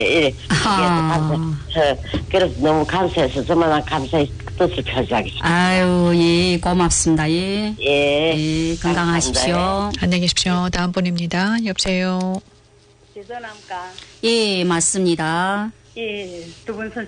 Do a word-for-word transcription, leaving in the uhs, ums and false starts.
예, 아. 저, 그래서 너무 감사해서 저만한 감사의 뜻을 표시하겠습니다. 아유, 예, 고맙습니다. 예. 예. 예, 건강하십시오. 감사합니다. 안녕히 계십시오. 다음 분입니다. 여보세요. 제전함까 예, 맞습니다. 예, 두 분 선생님